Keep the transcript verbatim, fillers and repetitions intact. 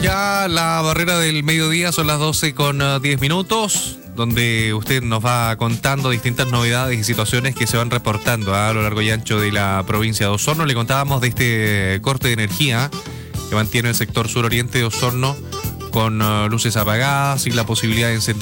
Ya la barrera del mediodía, son las doce con diez minutos, donde usted nos va contando distintas novedades y situaciones que se van reportando a lo largo y ancho de la provincia de Osorno. Le contábamos de este corte de energía que mantiene el sector suroriente de Osorno con uh, luces apagadas y la posibilidad de encender